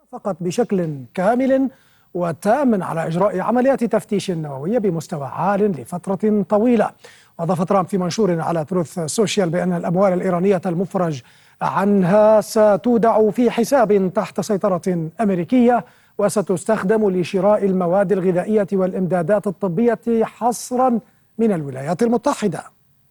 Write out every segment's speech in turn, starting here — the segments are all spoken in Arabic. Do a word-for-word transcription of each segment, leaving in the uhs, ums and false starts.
فقط بشكل كامل وتام على إجراء عمليات تفتيش نووية بمستوى عال لفترة طويلة. وأضاف ترامب في منشور على تروث سوشيال بأن الأموال الإيرانية المفرج عنها ستودع في حساب تحت سيطرة أمريكية وستستخدم لشراء المواد الغذائية والإمدادات الطبية حصرا من الولايات المتحدة.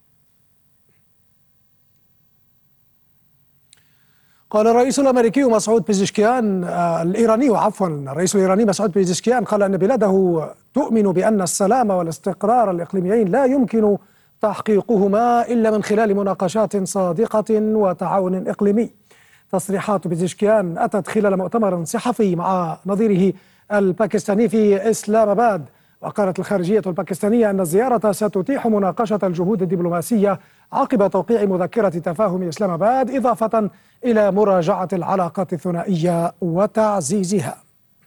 قال الرئيس الأمريكي مسعود بيزشكيان الإيراني عفوا الرئيس الإيراني مسعود بيزشكيان قال أن بلاده تؤمن بأن السلام والاستقرار الإقليميين لا يمكن تحقيقهما إلا من خلال مناقشات صادقة وتعاون إقليمي. تصريحات بيزشكيان أتت خلال مؤتمر صحفي مع نظيره الباكستاني في إسلام آباد. وقالت الخارجية الباكستانية أن الزيارة ستتيح مناقشة الجهود الدبلوماسية عقب توقيع مذكرة تفاهم إسلام آباد، إضافة إلى مراجعة العلاقات الثنائية وتعزيزها.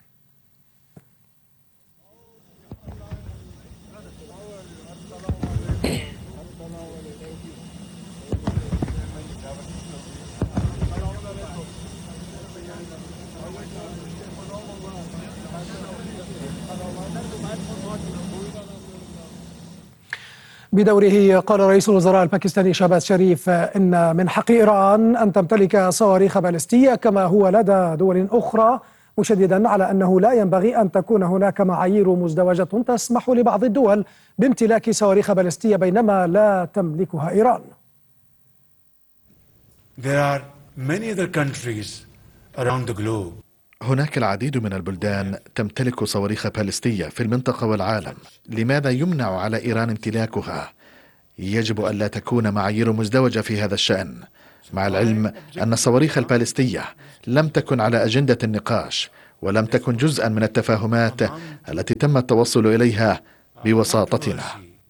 بدوره قال رئيس الوزراء الباكستاني شهباز شريف إن من حق إيران أن تمتلك صواريخ باليستية كما هو لدى دول أخرى، مشددا على أنه لا ينبغي أن تكون هناك معايير مزدوجة تسمح لبعض الدول بامتلاك صواريخ باليستية بينما لا تملكها إيران. There are many other countries around the globe. هناك العديد من البلدان تمتلك صواريخ باليستية في المنطقة والعالم، لماذا يمنع على إيران امتلاكها؟ يجب أن لا تكون معايير مزدوجة في هذا الشأن، مع العلم أن الصواريخ الباليستية لم تكن على أجندة النقاش ولم تكن جزءا من التفاهمات التي تم التوصل إليها بوساطتنا.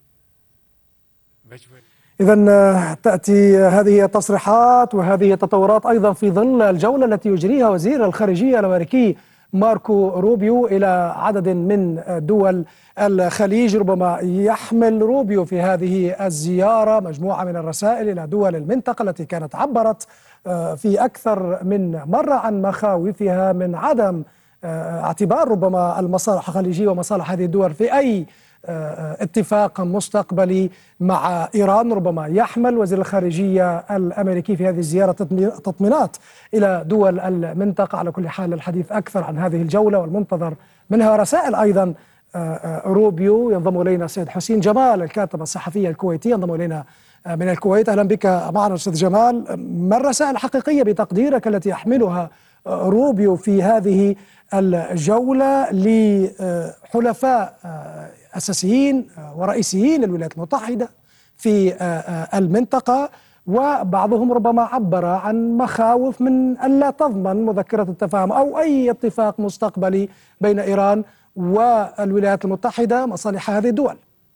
إذن تأتي هذه التصريحات وهذه التطورات أيضا في ظل الجولة التي يجريها وزير الخارجية الأمريكي ماركو روبيو إلى عدد من دول الخليج. ربما يحمل روبيو في هذه الزيارة مجموعة من الرسائل إلى دول المنطقة التي كانت عبرت في أكثر من مرة عن مخاوفها من عدم اعتبار ربما المصالح الخليجية ومصالح هذه الدول في أي اتفاق مستقبلي مع إيران. ربما يحمل وزير الخارجية الأمريكي في هذه الزيارة تطمينات إلى دول المنطقة. على كل حال الحديث أكثر عن هذه الجولة والمنتظر منها رسائل أيضا روبيو. ينضم إلينا السيد حسين جمال الكاتب الصحفي الكويتي، ينضم إلينا من الكويت. أهلا بك معنا أستاذ جمال. ما الرسائل الحقيقية بتقديرك التي يحملها روبيو في هذه الجولة لحلفاء أساسيين ورئيسيين للولايات المتحدة في المنطقة، وبعضهم ربما عبر عن مخاوف من ألا تضمن مذكرة التفاهم أو أي اتفاق مستقبلي بين إيران والولايات المتحدة مصالح هذه الدول؟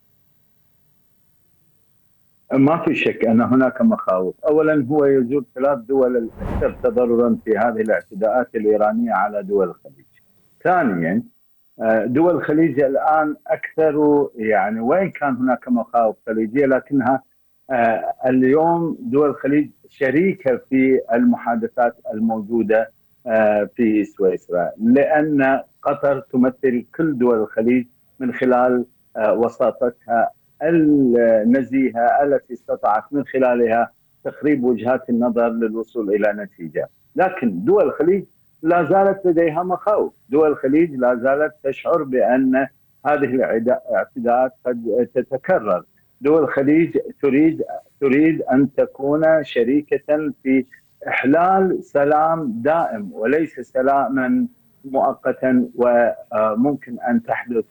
ما في شك أن هناك مخاوف. أولا هو يزور ثلاث دول الأكثر تضررا في هذه الاعتداءات الإيرانية على دول الخليج. ثانيا دول الخليج الآن أكثر، يعني وين كان هناك مخاوف خليجية لكنها اليوم دول الخليج شريكة في المحادثات الموجودة في سويسرا، لأن قطر تمثل كل دول الخليج من خلال وساطتها النزيهة التي استطاعت من خلالها تقريب وجهات النظر للوصول إلى نتيجة. لكن دول الخليج لا زالت لديها مخاوف، دول الخليج لا زالت تشعر بأن هذه الاعتداءات قد تتكرر. دول الخليج تريد تريد أن تكون شريكة في إحلال سلام دائم وليس سلاما مؤقتا وممكن أن تحدث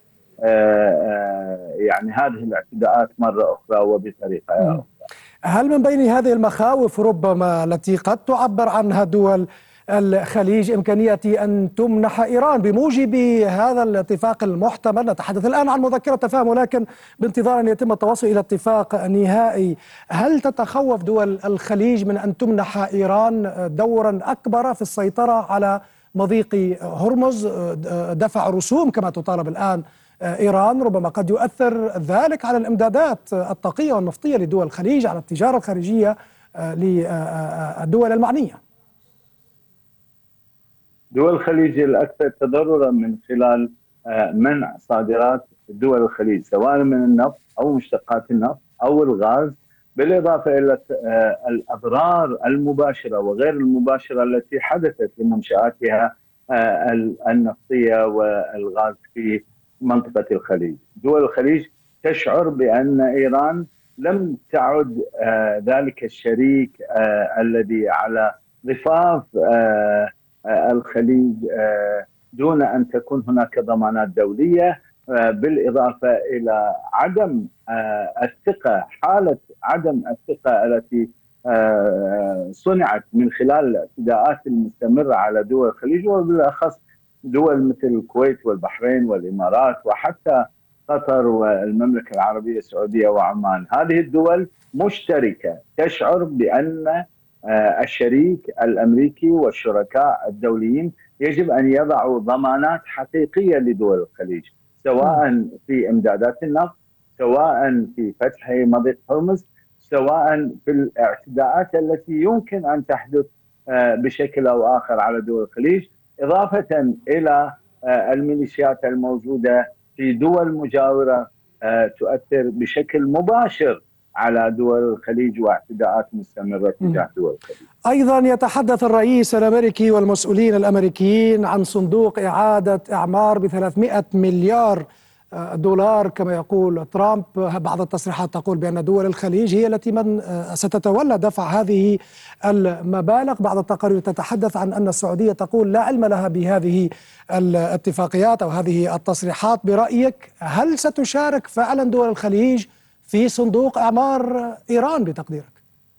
يعني هذه الاعتداءات مرة أخرى وبطريقة أخرى. هل من بين هذه المخاوف ربما التي قد تعبر عنها دول الخليج إمكانية أن تمنح إيران بموجب هذا الاتفاق المحتمل؟ نتحدث الآن عن مذكرة تفاهم ولكن بانتظار أن يتم التوصل إلى اتفاق نهائي. هل تتخوف دول الخليج من أن تمنح إيران دورا أكبر في السيطرة على مضيق هرمز، دفع رسوم كما تطالب الآن إيران؟ ربما قد يؤثر ذلك على الإمدادات الطاقية والنفطية لدول الخليج، على التجارة الخارجية للدول المعنية. دول الخليج الأكثر تضررا من خلال منع صادرات دول الخليج سواء من النفط أو مشتقات النفط أو الغاز، بالإضافة إلى الأضرار المباشرة وغير المباشرة التي حدثت لمنشآتها النفطية والغاز في منطقة الخليج. دول الخليج تشعر بأن إيران لم تعد ذلك الشريك الذي على ضفاف الخليج دون أن تكون هناك ضمانات دولية، بالإضافة إلى عدم الثقة، حالة عدم الثقة التي صنعت من خلال الاعتداءات المستمرة على دول الخليج وبالأخص دول مثل الكويت والبحرين والإمارات وحتى قطر والمملكة العربية السعودية وعمان. هذه الدول مشتركة تشعر بأن الشريك الأمريكي والشركاء الدوليين يجب أن يضعوا ضمانات حقيقية لدول الخليج، سواء في إمدادات النفط، سواء في فتح مضيق هرمز، سواء في الاعتداءات التي يمكن أن تحدث بشكل أو آخر على دول الخليج، إضافة إلى الميليشيات الموجودة في دول مجاورة تؤثر بشكل مباشر على دول الخليج واعتداءات مستمرة تجاه دول الخليج. أيضا يتحدث الرئيس الأمريكي والمسؤولين الأمريكيين عن صندوق إعادة إعمار بثلاثمئة مليار دولار كما يقول ترامب. بعض التصريحات تقول بأن دول الخليج هي التي من ستتولى دفع هذه المبالغ. بعض التقارير تتحدث عن أن السعودية تقول لا علم لها بهذه الاتفاقيات أو هذه التصريحات. برأيك هل ستشارك فعلا دول الخليج في صندوق إعمار إيران بتقديرك؟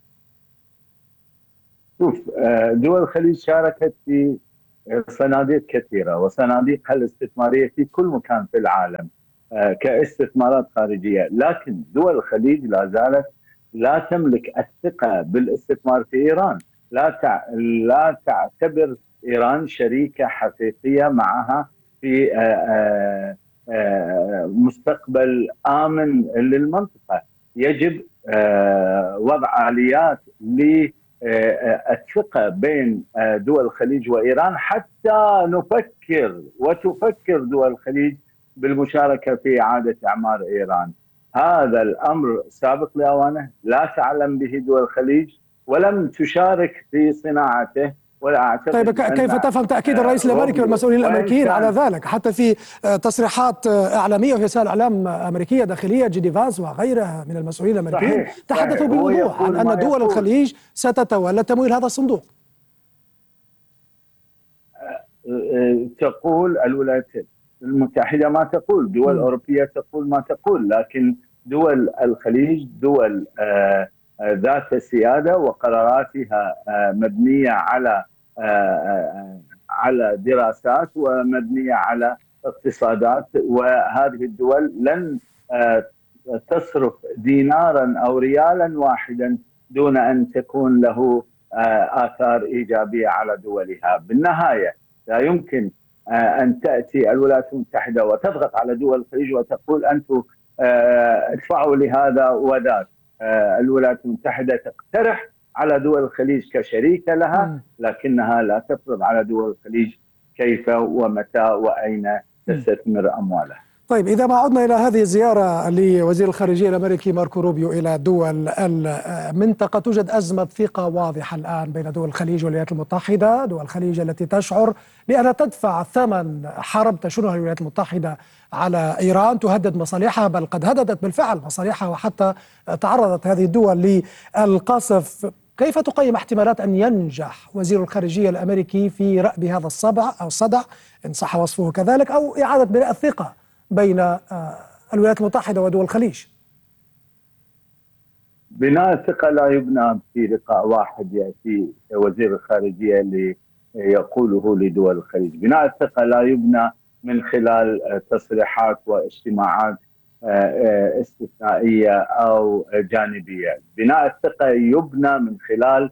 شوف، دول الخليج شاركت في صناديق كثيرة وصناديقها الاستثمارية في كل مكان في العالم كاستثمارات خارجية، لكن دول الخليج لا زالت لا تملك الثقة بالاستثمار في إيران، لا تع... لا تعتبر إيران شريكة حقيقية معها في مستقبل آمن للمنطقة. يجب وضع آليات للثقة بين دول الخليج وإيران حتى نفكر وتفكر دول الخليج بالمشاركة في إعادة إعمار إيران. هذا الأمر سابق لأوانه، لا تعلم به دول الخليج ولم تشارك في صناعته. طيب كيف تفهم تأكيد الرئيس الأمريكي والمسؤولين الأمريكيين على ذلك حتى في تصريحات إعلامية وفي وسائل إعلام أمريكية داخلية، جي دي فانس وغيرها من المسؤولين الأمريكيين تحدثوا بوضوح عن أن دول الخليج ستتولى تمويل هذا الصندوق؟ تقول الولايات المتحدة ما تقول، دول أوروبية تقول ما تقول، لكن دول الخليج دول ذات سيادة وقراراتها مبنية على على دراسات ومبنية على اقتصادات، وهذه الدول لن تصرف دينارا أو ريالا واحدا دون أن تكون له آثار إيجابية على دولها. بالنهاية لا يمكن أن تأتي الولايات المتحدة وتضغط على دول الخليج وتقول أنتم ادفعوا لهذا وذاك. الولايات المتحدة تقترح على دول الخليج كشريكة لها، لكنها لا تفرض على دول الخليج كيف ومتى وأين تستثمر أموالها. طيب إذا ما عدنا إلى هذه الزيارة لوزير الخارجية الأمريكي ماركو روبيو إلى دول المنطقة، توجد أزمة ثقة واضحة الآن بين دول الخليج والولايات المتحدة. دول الخليج التي تشعر بأنها تدفع ثمن حرب تشنها الولايات المتحدة على إيران، تهدد مصالحها، بل قد هددت بالفعل مصالحها وحتى تعرضت هذه الدول للقصف. كيف تقيم احتمالات أن ينجح وزير الخارجية الأمريكي في رأب هذا الصدع أو الصدع إن صح وصفه كذلك، أو إعادة بناء الثقة بين الولايات المتحدة ودول الخليج؟ بناء الثقة لا يبنى في لقاء واحد يأتي وزير الخارجية اللي يقوله لدول الخليج. بناء الثقة لا يبنى من خلال تصريحات واجتماعات استثنائية أو جانبية. بناء الثقة يبنى من خلال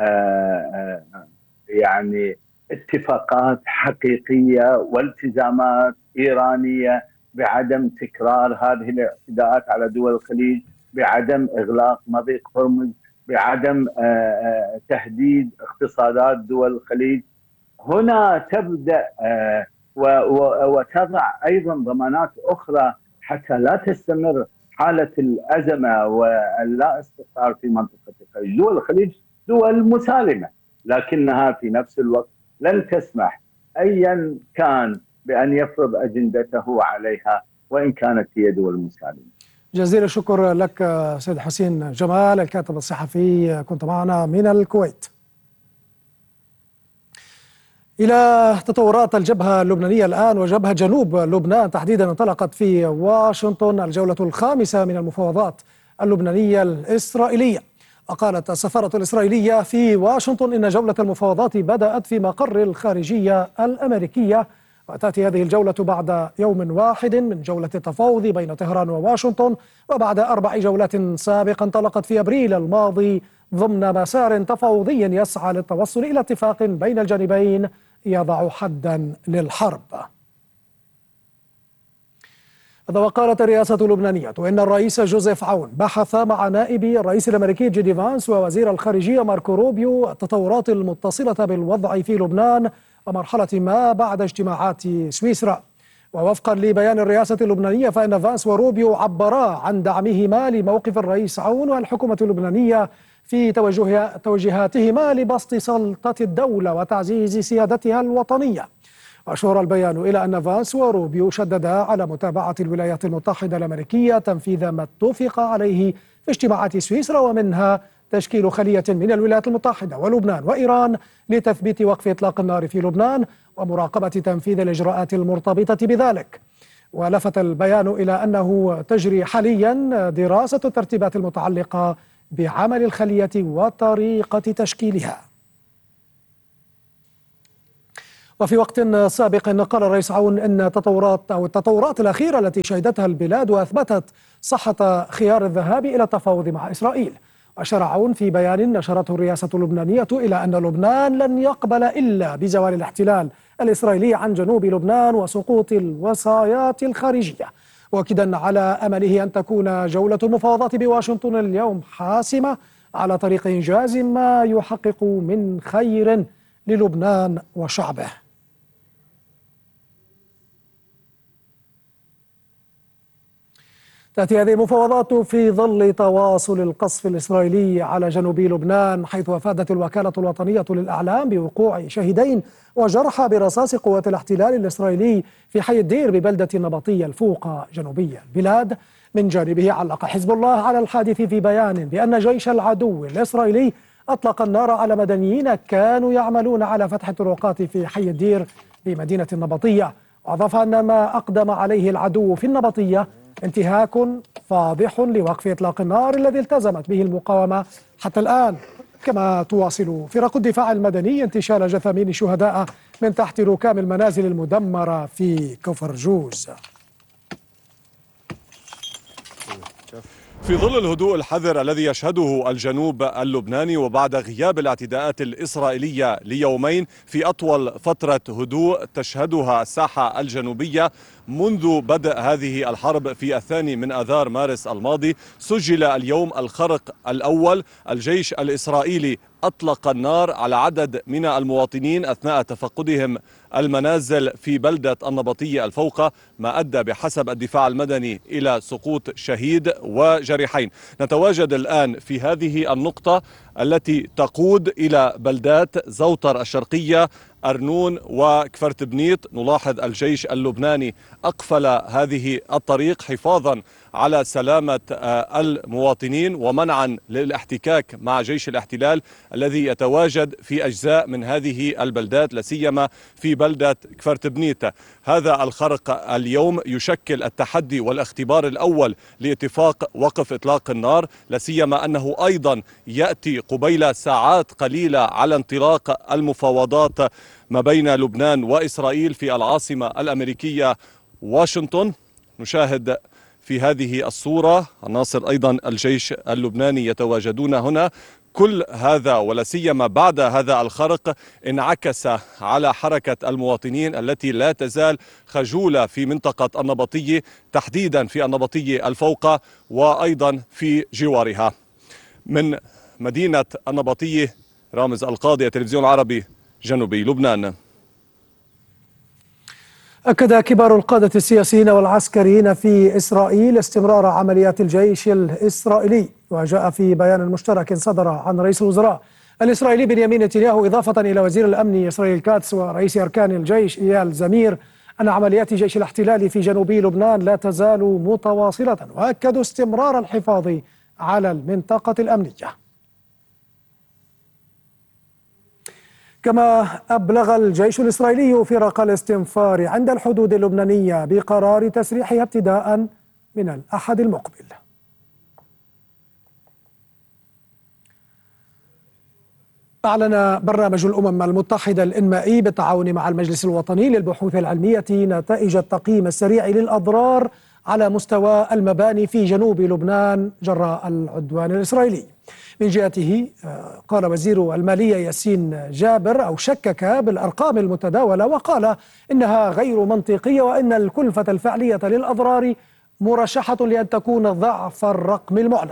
يعني اتفاقات حقيقية والتزامات إيرانية بعدم تكرار هذه الاعتداءات على دول الخليج، بعدم إغلاق مضيق هرمز، بعدم تهديد اقتصادات دول الخليج. هنا تبدأ وتضع أيضا ضمانات أخرى حتى لا تستمر حالة الأزمة واللا استقرار في منطقة الخليج. دول الخليج دول مسالمة، لكنها في نفس الوقت لن تسمح أيا كان بأن يفرض أجندته عليها وإن كانت هي دول مسالمة. جزيل الشكر لك سيد حسين جمال الكاتب الصحفي، كنت معنا من الكويت. إلى تطورات الجبهة اللبنانية الآن، وجبهة جنوب لبنان تحديدا انطلقت في واشنطن الجولة الخامسة من المفاوضات اللبنانية الإسرائيلية. وقالت السفارة الإسرائيلية في واشنطن إن جولة المفاوضات بدأت في مقر الخارجية الأمريكية، وتأتي هذه الجولة بعد يوم واحد من جولة التفاوض بين طهران وواشنطن، وبعد أربع جولات سابقة انطلقت في أبريل الماضي ضمن مسار تفاوضي يسعى للتوصل إلى اتفاق بين الجانبين يضع حدا للحرب. وقالت الرئاسة اللبنانية إن الرئيس جوزيف عون بحث مع نائب الرئيس الأمريكي جي دي فانس ووزير الخارجية ماركو روبيو التطورات المتصلة بالوضع في لبنان ومرحلة ما بعد اجتماعات سويسرا. ووفقا لبيان الرئاسة اللبنانية فإن فانس وروبيو عبرا عن دعمهما لموقف الرئيس عون والحكومة اللبنانية في توجه توجيهاتهما لبسط سلطة الدولة وتعزيز سيادتها الوطنية. وأشار البيان إلى أن فانس وروبيو شددا على متابعة الولايات المتحدة الأمريكية تنفيذ ما اتفق عليه في اجتماعات سويسرا، ومنها تشكيل خلية من الولايات المتحدة ولبنان وإيران لتثبيت وقف إطلاق النار في لبنان ومراقبة تنفيذ الإجراءات المرتبطة بذلك. ولفت البيان إلى أنه تجري حاليا دراسة الترتيبات المتعلقة بعمل الخلية وطريقة تشكيلها. وفي وقت سابق قال الرئيس عون أن التطورات أو التطورات الأخيرة التي شهدتها البلاد وأثبتت صحة خيار الذهاب إلى التفاوض مع إسرائيل. وأشار عون في بيان نشرته الرئاسة اللبنانية إلى أن لبنان لن يقبل إلا بزوال الاحتلال الإسرائيلي عن جنوب لبنان وسقوط الوصايات الخارجية، واكدا على أمله أن تكون جولة المفاوضات بواشنطن اليوم حاسمة على طريق إنجاز ما يحقق من خير للبنان وشعبه. تأتي هذه المفاوضات في ظل تواصل القصف الإسرائيلي على جنوب لبنان، حيث أفادت الوكالة الوطنية للأعلام بوقوع شهيدين وجرحى برصاص قوات الاحتلال الإسرائيلي في حي الدير ببلدة النبطية الفوق جنوبي البلاد. من جانبه علق حزب الله على الحادث في بيان بأن جيش العدو الإسرائيلي أطلق النار على مدنيين كانوا يعملون على فتح طرقات في حي الدير بمدينة النبطية، وأضاف أن ما أقدم عليه العدو في النبطية انتهاك فاضح لوقف إطلاق النار الذي التزمت به المقاومة حتى الآن. كما تواصل فرق الدفاع المدني انتشال جثامين شهداء من تحت ركام المنازل المدمرة في كفر جوز. في ظل الهدوء الحذر الذي يشهده الجنوب اللبناني وبعد غياب الاعتداءات الإسرائيلية ليومين في أطول فترة هدوء تشهدها الساحة الجنوبية منذ بدء هذه الحرب في الثاني من آذار مارس الماضي، سجل اليوم الخرق الأول. الجيش الإسرائيلي أطلق النار على عدد من المواطنين أثناء تفقدهم المنازل في بلدة النبطية الفوقة، ما أدى بحسب الدفاع المدني إلى سقوط شهيد وجريحين. نتواجد الآن في هذه النقطة التي تقود إلى بلدات زوطر الشرقية، أرنون وكفرت بنيط. نلاحظ الجيش اللبناني أقفل هذه الطريق حفاظا على سلامة المواطنين ومنعا للاحتكاك مع جيش الاحتلال الذي يتواجد في أجزاء من هذه البلدات، لاسيما في بلدة كفرت بنيط. هذا الخرق اليوم يشكل التحدي والاختبار الأول لاتفاق وقف إطلاق النار، لاسيما أنه أيضا يأتي قبيل ساعات قليلة على انطلاق المفاوضات ما بين لبنان وإسرائيل في العاصمة الأمريكية واشنطن. نشاهد في هذه الصورة عناصر أيضا الجيش اللبناني يتواجدون هنا. كل هذا ولا سيما بعد هذا الخرق انعكس على حركة المواطنين التي لا تزال خجولة في منطقة النبطية، تحديدا في النبطية الفوقة وأيضا في جوارها. من مدينة النبطية، رامز القاضي، التلفزيون العربي، جنوبي لبنان. أكد كبار القادة السياسيين والعسكريين في إسرائيل استمرار عمليات الجيش الإسرائيلي. وجاء في بيان مشترك صدر عن رئيس الوزراء الإسرائيلي بنيامين نتنياهو إضافة إلى وزير الأمن إسرائيل كاتس ورئيس أركان الجيش إيال زمير أن عمليات جيش الاحتلال في جنوب لبنان لا تزال متواصلة، وأكدوا استمرار الحفاظ على المنطقة الأمنية. كما أبلغ الجيش الإسرائيلي فرق الاستنفار عند الحدود اللبنانية بقرار تسريحها ابتداء من الأحد المقبل. أعلن برنامج الأمم المتحدة الإنمائي بالتعاون مع المجلس الوطني للبحوث العلمية نتائج التقييم السريع للأضرار على مستوى المباني في جنوب لبنان جراء العدوان الإسرائيلي. من جهته قال وزير المالية ياسين جابر أو شكك بالأرقام المتداولة وقال إنها غير منطقية وإن الكلفة الفعلية للأضرار مرشحة لأن تكون ضعف الرقم المعلن.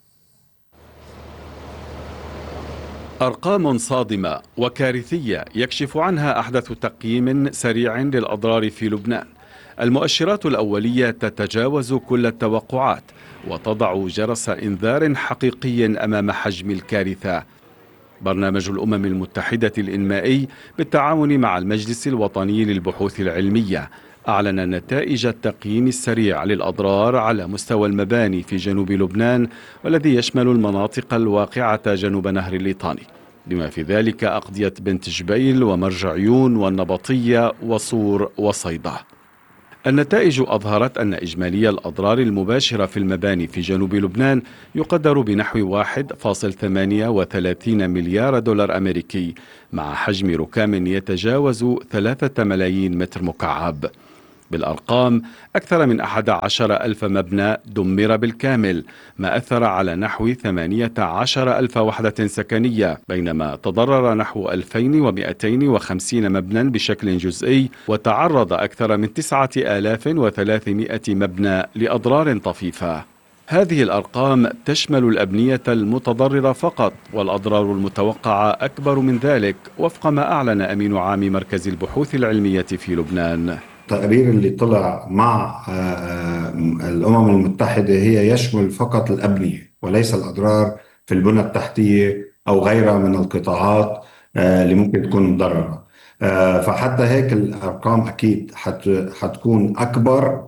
أرقام صادمة وكارثية يكشف عنها أحدث تقييم سريع للأضرار في لبنان. المؤشرات الأولية تتجاوز كل التوقعات وتضع جرس إنذار حقيقي أمام حجم الكارثة. برنامج الأمم المتحدة الإنمائي بالتعاون مع المجلس الوطني للبحوث العلمية أعلن نتائج التقييم السريع للأضرار على مستوى المباني في جنوب لبنان، والذي يشمل المناطق الواقعة جنوب نهر الليطاني، بما في ذلك أقضية بنت جبيل ومرج عيون والنبطية وصور وصيدا. النتائج أظهرت أن إجمالي الأضرار المباشرة في المباني في جنوب لبنان يقدر بنحو واحد فاصلة ثمانية وثلاثين مليار دولار أمريكي، مع حجم ركام يتجاوز ثلاثة ملايين متر مكعب. بالأرقام، أكثر من أحد عشر ألف مبنى دمر بالكامل، ما أثر على نحو ثمانية عشر ألف وحدة سكنية، بينما تضرر نحو ألفين ومئتين وخمسين مبنى بشكل جزئي، وتعرض أكثر من تسعة آلاف وثلاثمئة مبنى لأضرار طفيفة. هذه الأرقام تشمل الأبنية المتضررة فقط، والأضرار المتوقعة أكبر من ذلك، وفق ما أعلن أمين عام مركز البحوث العلمية في لبنان. التقرير اللي طلع مع الأمم المتحدة هي يشمل فقط الأبنية وليس الأضرار في البنى التحتية أو غيرها من القطاعات اللي ممكن تكون مضررة. فحتى هيك الأرقام أكيد حتكون أكبر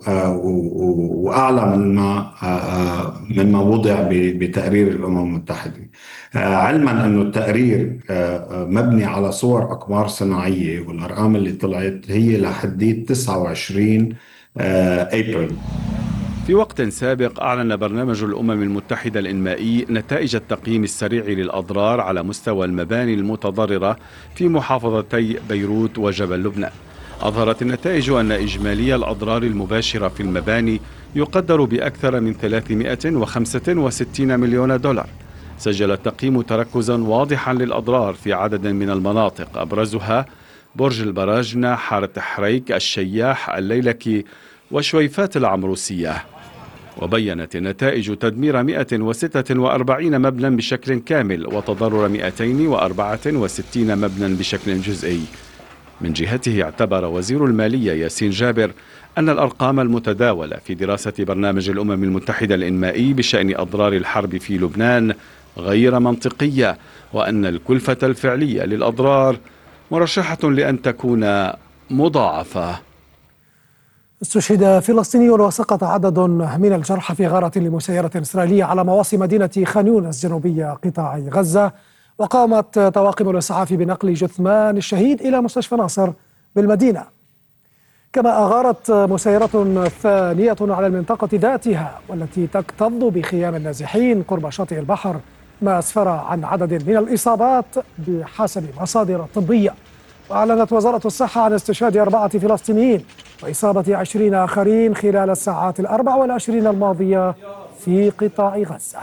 وأعلى مما مما وضع بتقرير الأمم المتحدة، علما أنه التقرير مبني على صور أقمار صناعية، والأرقام اللي طلعت هي لحديت تسعة وعشرين أبريل. في وقت سابق أعلن برنامج الأمم المتحدة الإنمائي نتائج التقييم السريع للأضرار على مستوى المباني المتضررة في محافظتي بيروت وجبل لبنان. أظهرت النتائج أن إجمالي الأضرار المباشرة في المباني يقدر بأكثر من ثلاثمئة وخمسة وستين مليون دولار. سجل التقييم تركزا واضحا للأضرار في عدد من المناطق، أبرزها برج البراجنة، حارة حريك، الشياح، الليلكي وشويفات العمروسية. وبيّنت النتائج تدمير مئة وستة وأربعين مبنى بشكل كامل وتضرر مئتين وأربعة وستين مبنى بشكل جزئي. من جهته اعتبر وزير المالية ياسين جابر أن الأرقام المتداولة في دراسة برنامج الأمم المتحدة الإنمائي بشأن أضرار الحرب في لبنان غير منطقية، وأن الكلفة الفعلية للأضرار مرشحة لأن تكون مضاعفة. استشهد فلسطيني وسقط عدد من الجرحى في غارة لمسيرة إسرائيلية على مواصي مدينة خان يونس جنوبي قطاع غزة، وقامت طواقم الإسعاف بنقل جثمان الشهيد إلى مستشفى ناصر بالمدينة. كما أغارت مسيرة ثانية على المنطقة ذاتها والتي تكتظ بخيام النازحين قرب شاطئ البحر، ما أسفر عن عدد من الإصابات بحسب مصادر طبية. وأعلنت وزارة الصحة عن استشهاد أربعة فلسطينيين وإصابة عشرين آخرين خلال الساعات الأربع والعشرين الماضية في قطاع غزة.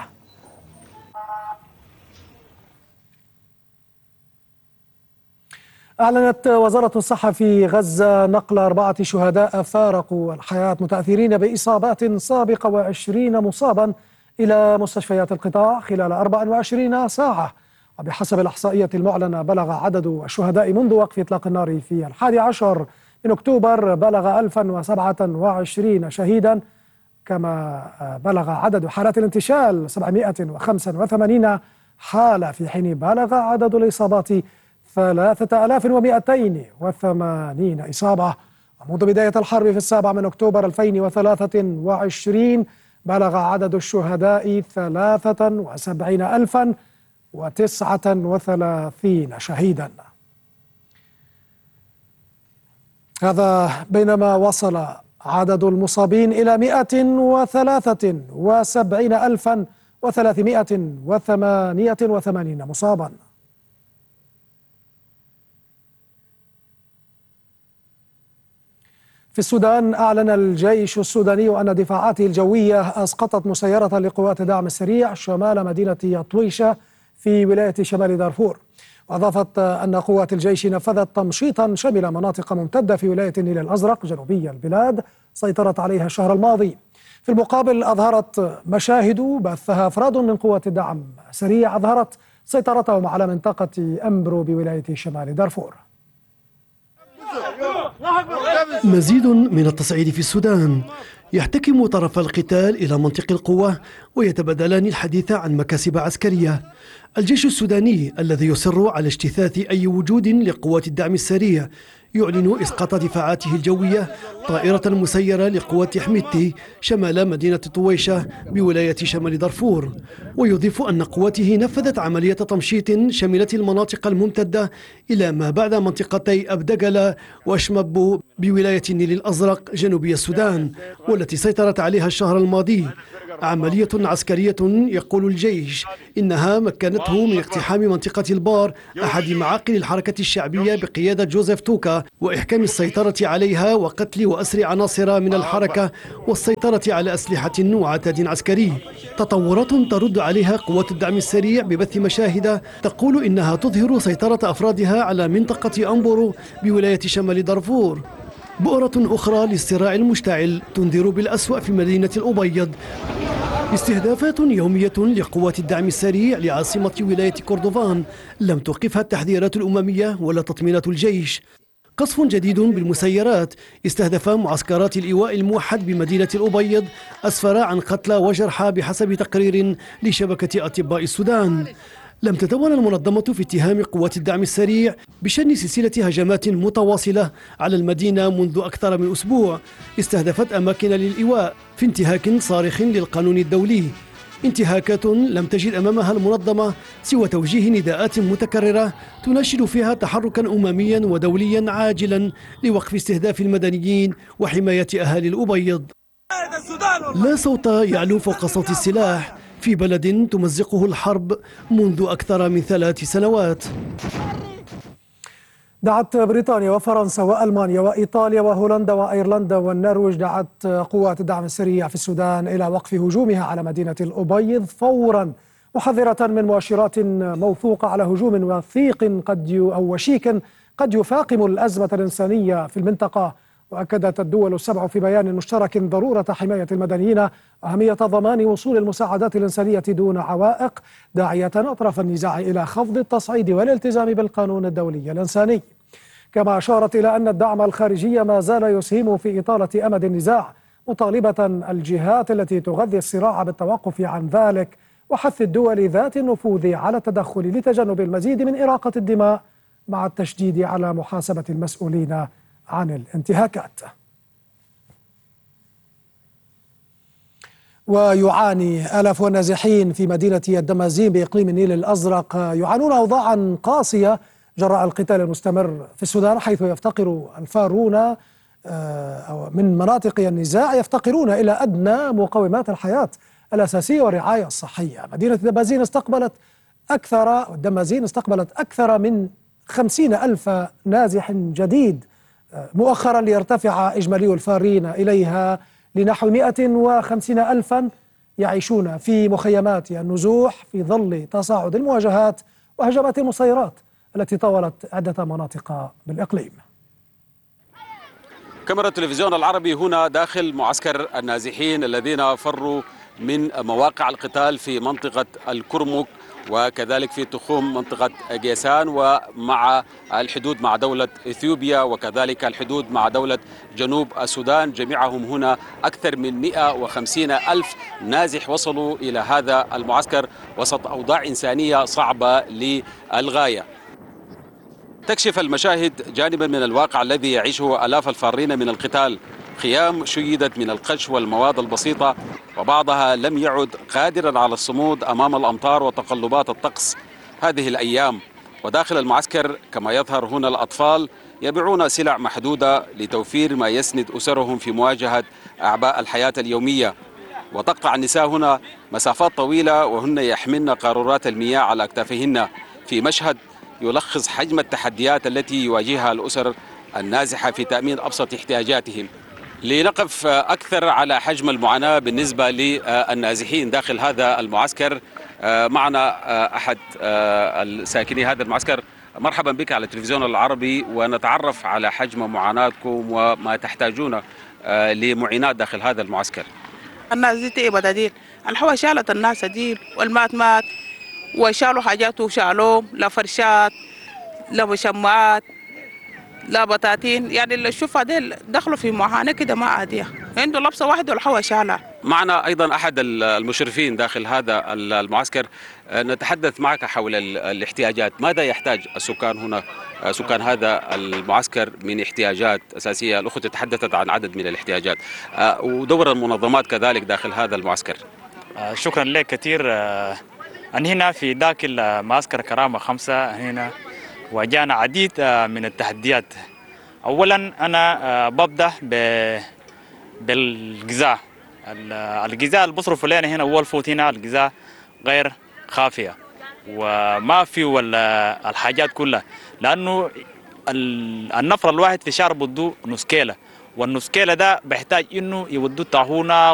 أعلنت وزارة الصحة في غزة نقل أربعة شهداء فارقوا الحياة متأثرين بإصابات سابقة وعشرين مصابا إلى مستشفيات القطاع خلال أربع وعشرين ساعة. وبحسب الإحصائية المعلنة بلغ عدد الشهداء منذ وقف إطلاق النار في الحادي عشر من أكتوبر بلغ ألفا وسبعة وعشرين شهيدا، كما بلغ عدد حالات الانتشال سبعمائة وخمسة وثمانين حالة، في حين بلغ عدد الإصابات ثلاثة آلاف ومئتين وثمانين إصابة. ومنذ بداية الحرب في السابع من أكتوبر ألفين وثلاثة وعشرين بلغ عدد الشهداء ثلاثة وسبعين ألفا وتسعة وثلاثين شهيدا. هذا بينما وصل عدد المصابين إلى مئة وثلاثة وسبعين ألفا وثلاثمائة وثمانية وثمانين مصابا. في السودان، أعلن الجيش السوداني أن دفاعاته الجوية أسقطت مسيرة لقوات الدعم السريع شمال مدينة طويشة في ولاية شمال دارفور. وأضافت أن قوات الجيش نفذت تمشيطا شمل مناطق ممتدة في ولاية النيل الأزرق جنوبي البلاد سيطرت عليها الشهر الماضي. في المقابل، أظهرت مشاهد بثها أفراد من قوات الدعم السريع أظهرت سيطرتهم على منطقة أمبرو بولاية شمال دارفور. مزيد من التصعيد في السودان. يحتكم طرف القتال إلى منطق القوة ويتبادلان الحديث عن مكاسب عسكرية. الجيش السوداني الذي يصر على اجتثاث أي وجود لقوات الدعم السريع يعلن إسقاط دفاعاته الجوية طائرة مسيرة لقوات حميدتي شمال مدينة طويشة بولاية شمال دارفور، ويضيف أن قواته نفذت عملية تمشيط شملت المناطق الممتدة إلى ما بعد منطقتي أبدقلة وشمبو بولاية النيل الأزرق جنوبي السودان، والتي سيطرت عليها الشهر الماضي. عملية عسكرية يقول الجيش إنها مكنته من اقتحام منطقة البار أحد معاقل الحركة الشعبية بقيادة جوزيف توكا وإحكام السيطرة عليها وقتل وأسر عناصر من الحركة والسيطرة على أسلحة وعتاد عسكري. تطورات ترد عليها قوات الدعم السريع ببث مشاهد تقول إنها تظهر سيطرة أفرادها على منطقة أمبورو بولاية شمال دارفور. بؤرة أخرى للصراع المشتعل تنذر بالأسوأ في مدينة الأبيض. استهدافات يومية لقوات الدعم السريع لعاصمة ولاية كردفان لم توقفها التحذيرات الأممية ولا تطمينات الجيش. قصف جديد بالمسيرات استهدف معسكرات الإيواء الموحد بمدينة الأبيض أسفر عن قتلى وجرحى بحسب تقرير لشبكة أطباء السودان. لم تتوانى المنظمة في اتهام قوات الدعم السريع بشن سلسلة هجمات متواصلة على المدينة منذ أكثر من أسبوع استهدفت أماكن للإيواء في انتهاك صارخ للقانون الدولي، انتهاكات لم تجد أمامها المنظمة سوى توجيه نداءات متكررة تناشد فيها تحركا أمميا ودوليا عاجلا لوقف استهداف المدنيين وحماية أهالي الأبيض. لا صوت يعلو فوق صوت السلاح في بلد تمزقه الحرب منذ أكثر من ثلاث سنوات. دعت بريطانيا وفرنسا وألمانيا وإيطاليا وهولندا وأيرلندا والنرويج دعت قوات الدعم السريع في السودان إلى وقف هجومها على مدينة الأبيض فورا، محذرة من مؤشرات موثوقة على هجوم وثيق قد أو وشيك قد يفاقم الأزمة الإنسانية في المنطقة. وأكدت الدول السبع في بيان مشترك ضرورة حماية المدنيين وأهمية ضمان وصول المساعدات الإنسانية دون عوائق، داعية أطراف النزاع إلى خفض التصعيد والالتزام بالقانون الدولي الإنساني. كما أشارت إلى أن الدعم الخارجي ما زال يسهم في إطالة أمد النزاع، مطالبة الجهات التي تغذي الصراع بالتوقف عن ذلك وحث الدول ذات النفوذ على التدخل لتجنب المزيد من إراقة الدماء، مع التشديد على محاسبة المسؤولين عن الانتهاكات. ويعاني آلاف النازحين في مدينة الدمازين بإقليم النيل الأزرق يعانون أوضاعا قاسية جراء القتال المستمر في السودان، حيث يفتقر الفارون من مناطق النزاع يفتقرون إلى أدنى مقومات الحياة الأساسية والرعاية الصحية. مدينة الدمازين استقبلت أكثر الدمازين استقبلت أكثر من خمسين ألف نازح جديد مؤخرا، ليرتفع إجمالي الفارين إليها لنحو مئة وخمسين ألفا يعيشون في مخيمات النزوح في ظل تصاعد المواجهات وهجمات المسيرات التي طالت عدة مناطق بالإقليم. كاميرا التلفزيون العربي هنا داخل معسكر النازحين الذين فروا من مواقع القتال في منطقة الكرمك وكذلك في تخوم منطقة جيسان ومع الحدود مع دولة إثيوبيا وكذلك الحدود مع دولة جنوب السودان. جميعهم هنا أكثر من مئة وخمسين ألف نازح وصلوا إلى هذا المعسكر وسط أوضاع إنسانية صعبة للغاية. تكشف المشاهد جانبا من الواقع الذي يعيشه آلاف الفارين من القتال. خيام شيدت من القش والمواد البسيطة وبعضها لم يعد قادرا على الصمود أمام الأمطار وتقلبات الطقس هذه الأيام. وداخل المعسكر كما يظهر هنا الأطفال يبيعون سلع محدودة لتوفير ما يسند أسرهم في مواجهة أعباء الحياة اليومية. وتقطع النساء هنا مسافات طويلة وهن يحملن قارورات المياه على أكتافهن في مشهد يلخص حجم التحديات التي يواجهها الأسر النازحة في تأمين أبسط احتياجاتهم. لنقف أكثر على حجم المعاناة بالنسبة للنازحين داخل هذا المعسكر معنا أحد الساكنين هذا المعسكر. مرحبا بك على التلفزيون العربي ونتعرف على حجم معاناتكم وما تحتاجون لمعينات داخل هذا المعسكر. الناس دي تعبت ديل الحوا شالت الناس ديل والمات مات وشالوا حاجات وشالوهم لا فرشات لا مشمعات لا بطاطين، يعني اللي شوفها ديل دخلوا في معاناة كده ما عادية، عنده لبسة واحدة والحوا شالها. معنا أيضا أحد المشرفين داخل هذا المعسكر. نتحدث معك حول الاحتياجات. ماذا يحتاج السكان هنا سكان هذا المعسكر من احتياجات أساسية؟ الأخت تحدثت عن عدد من الاحتياجات ودور المنظمات كذلك داخل هذا المعسكر. شكرا لك كثير. أن هنا في ذاك المعسكر كرامة خمسة هنا واجهنا عديد من التحديات. أولا أنا ببدأ بالغذاء. الغذاء اللي بصرف علينا هنا هو الفوت هنا الغذاء غير خافية وما في الحاجات كلها، لأنه النفر الواحد في شهر بده نص كيلة والنص كيلة ده بيحتاج إنه يودوا طاحونة